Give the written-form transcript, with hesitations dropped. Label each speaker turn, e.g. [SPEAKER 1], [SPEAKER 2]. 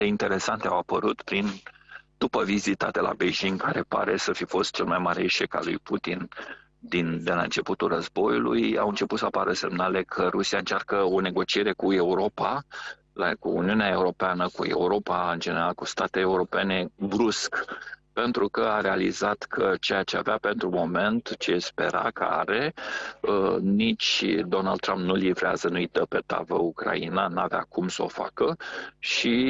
[SPEAKER 1] interesante au apărut după vizita de la Beijing, care pare să fi fost cel mai mare eșec al lui Putin de la începutul războiului. Au început să apară semnale că Rusia încearcă o negociere cu Europa, cu Uniunea Europeană, cu Europa în general, cu state europene, brusc, pentru că a realizat că ceea ce avea pentru moment, ce spera că are, nici Donald Trump nu livrează, nu-i dă pe tavă Ucraina, n-avea cum să o facă și